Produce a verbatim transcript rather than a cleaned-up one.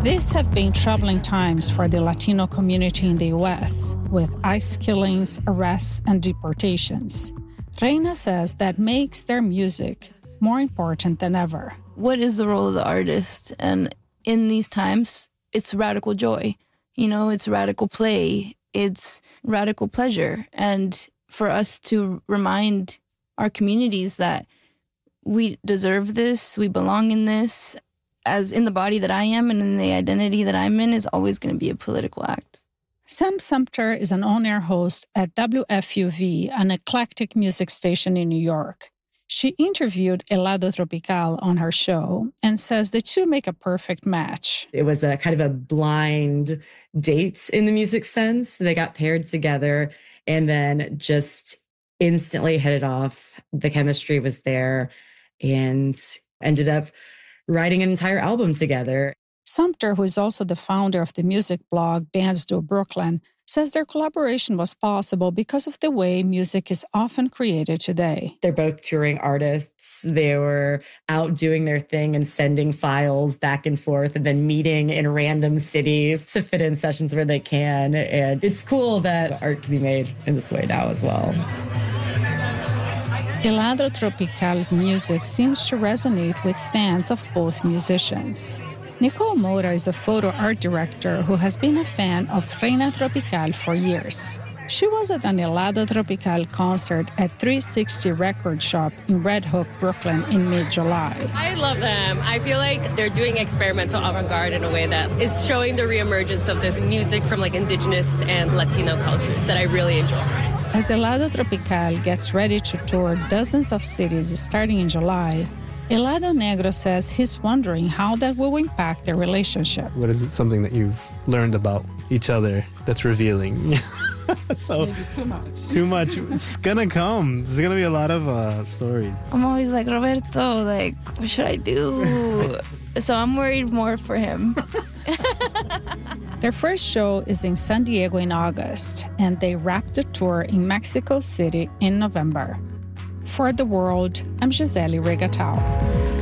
These have been troubling times for the Latino community in the U S, with ICE killings, arrests, and deportations. Reina says that makes their music more important than ever. What is the role of the artist? And in these times, it's radical joy. You know, it's radical play. It's radical pleasure. And for us to remind our communities that we deserve this, we belong in this, as in the body that I am and in the identity that I'm in, is always going to be a political act. Sam Sumter is an on-air host at W F U V, an eclectic music station in New York. She interviewed Helado Tropical on her show and says the two make a perfect match. It was a kind of a blind date in the music sense. They got paired together and then just instantly hit it off. The chemistry was there and ended up writing an entire album together. Sumter, who is also the founder of the music blog Bands Do Brooklyn, says their collaboration was possible because of the way music is often created today. They're both touring artists. They were out doing their thing and sending files back and forth and then meeting in random cities to fit in sessions where they can. And it's cool that art can be made in this way now as well. Helado Tropical's music seems to resonate with fans of both musicians. Nicole Moura is a photo art director who has been a fan of Reina Tropical for years. She was at an Helado Tropical concert at three sixty Record Shop in Red Hook, Brooklyn in mid-July. I love them. I feel like they're doing experimental avant-garde in a way that is showing the reemergence of this music from like indigenous and Latino cultures that I really enjoy. As Helado Tropical gets ready to tour dozens of cities starting in July, Helado Negro says he's wondering how that will impact their relationship. What is it, something that you've learned about each other that's revealing? so Maybe too much. Too much. It's gonna come. There's gonna be a lot of uh, stories. I'm always like, Roberto, like, what should I do? So I'm worried more for him. Their first show is in San Diego in August, and they wrap the tour in Mexico City in November. For The World, I'm Gisele Regatau.